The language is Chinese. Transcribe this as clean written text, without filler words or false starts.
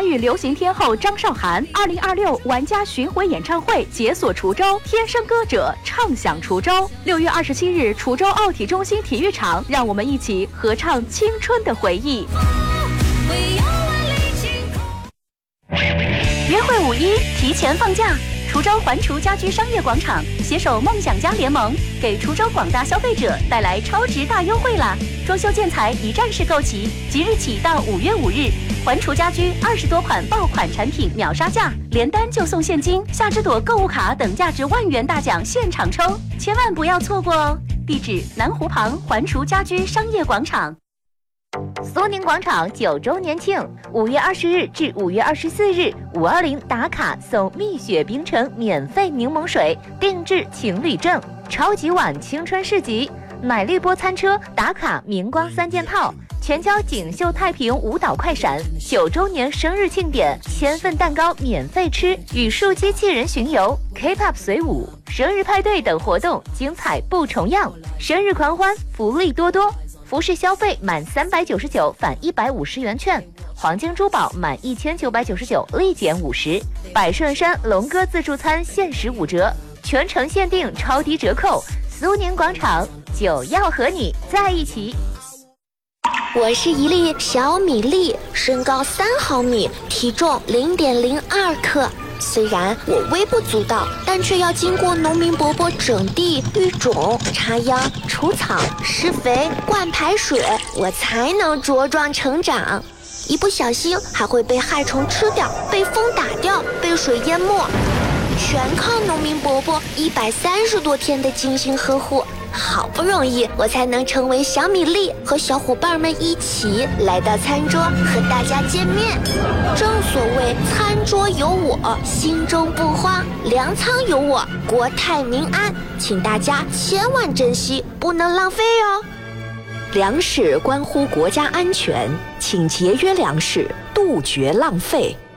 语流行天后张韶涵2026玩家巡回演唱会解锁滁州，天生歌者唱响滁州。6月27日，滁州奥体中心体育场，让我们一起合唱青春的回忆。约会5·1提前放假，滁州环滁家居商业广场携手梦想家联盟，给滁州广大消费者带来超值大优惠啦！装修建材一站式购齐，即日起到5月5日，环滁家居20多款爆款产品秒杀价，连单就送现金、夏之朵购物卡等价值万元大奖现场抽，千万不要错过哦！地址：南湖旁环滁家居商业广场。苏宁广场9周年庆，5月20日至5月24日，520打卡送蜜雪冰城免费柠檬水，定制情侣证，超级碗青春市集，奶绿波餐车打卡明光3件套，全交锦绣太平舞蹈快闪，9周年生日庆典，1000份蛋糕免费吃，语数机器人巡游 ，K-pop 随舞，生日派对等活动精彩不重样，生日狂欢福利多多。服饰消费满399返150元券，黄金珠宝满1999立减50，百顺山龙哥自助餐限时5折，全程限定超低折扣。苏宁广场就要和你在一起。 我是一粒小米粒，身高3毫米，体重0.02克。虽然我微不足道，但却要经过农民伯伯整地、育种、插秧、除草、施肥、灌排水，我才能茁壮成长。一不小心还会被害虫吃掉，被风打掉，被水淹没，全靠农民伯伯130多天的精心呵护。好不容易我才能成为小米粒，和小伙伴们一起来到餐桌和大家见面。正所谓餐桌有我，心中不慌；粮仓有我，国泰民安。请大家千万珍惜，不能浪费哦。 粮食关乎国家安全，请节约粮食，杜绝浪费。